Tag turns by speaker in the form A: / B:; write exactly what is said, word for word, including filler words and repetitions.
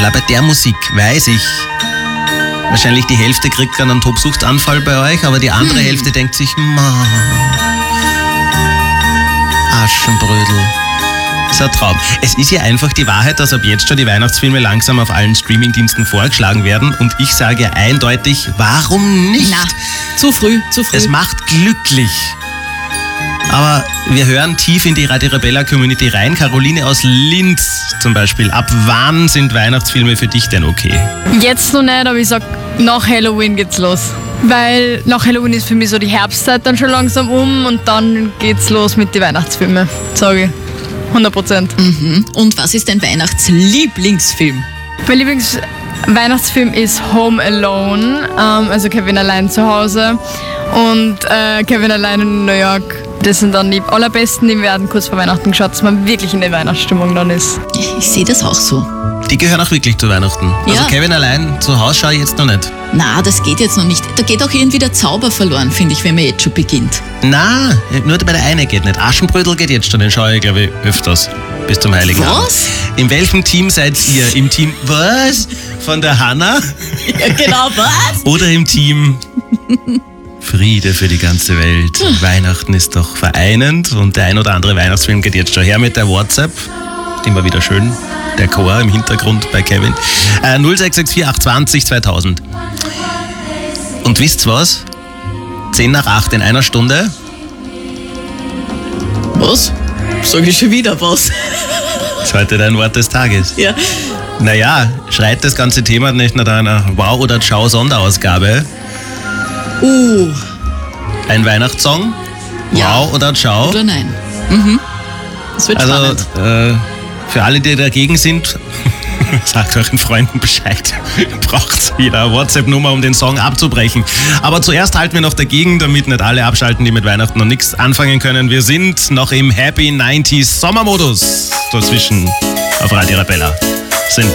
A: Weil auch bei der Musik weiß ich, wahrscheinlich die Hälfte kriegt dann einen Tobsuchtanfall bei euch, aber die andere hm. Hälfte denkt sich, Ma, Aschenbrödel. Das ist ein Traum. Es ist ja einfach die Wahrheit, dass ab jetzt schon die Weihnachtsfilme langsam auf allen Streamingdiensten vorgeschlagen werden. Und ich sage eindeutig, warum nicht?
B: Na, zu früh, zu früh.
A: Es macht glücklich. Aber wir hören tief in die Radio Arabella Community rein. Caroline aus Linz zum Beispiel. Ab wann sind Weihnachtsfilme für dich denn okay?
C: Jetzt noch nicht, aber ich sag, nach Halloween geht's los. Weil nach Halloween ist für mich so die Herbstzeit dann schon langsam um und dann geht's los mit den Weihnachtsfilmen, sage ich. hundert Prozent.
B: Mhm. Und was ist dein Weihnachtslieblingsfilm?
C: Mein Lieblingsweihnachtsfilm ist Home Alone, ähm, also Kevin allein zu Hause und äh, Kevin allein in New York. Das sind dann die allerbesten, die werden kurz vor Weihnachten geschaut, dass man wirklich in der Weihnachtsstimmung dann ist.
B: Ich sehe das auch so.
A: Die gehören auch wirklich zu Weihnachten.
B: Ja.
A: Also Kevin allein zu Hause schaue ich jetzt noch nicht.
B: Na, das geht jetzt noch nicht. Da geht auch irgendwie der Zauber verloren, finde ich, wenn man jetzt schon beginnt.
A: Na, nur bei der eine geht nicht. Aschenbrödel geht jetzt schon, den schaue ich, glaube ich, öfters. Bis zum Heiligen Abend.
B: Was?
A: In welchem Team seid ihr? Im Team was? Von der Hanna?
B: Ja, genau, was?
A: Oder im Team Friede für die ganze Welt. Hm. Weihnachten ist doch vereinend und der ein oder andere Weihnachtsfilm geht jetzt schon her mit der WhatsApp. Immer wieder schön. Der Chor im Hintergrund bei Kevin. Äh, null sechs sechs vier acht zwanzig zweitausend. Und wisst was? zehn nach acht in einer Stunde.
B: Was? Sag ich schon wieder was?
A: Das ist heute dein Wort des Tages.
B: Ja.
A: Naja, schreit das ganze Thema nicht nach einer Wow- oder Ciao-Sonderausgabe?
B: Uh.
A: Ein Weihnachtssong?
B: Ja.
A: Wow oder Ciao?
B: Oder nein? Mhm. Das wird
A: Also,
B: spannend.
A: äh, für alle, die dagegen sind, sagt euren Freunden Bescheid. Braucht wieder eine WhatsApp-Nummer, um den Song abzubrechen. Aber zuerst halten wir noch dagegen, damit nicht alle abschalten, die mit Weihnachten noch nichts anfangen können. Wir sind noch im Happy neunziger Sommermodus dazwischen auf Radio Arabella.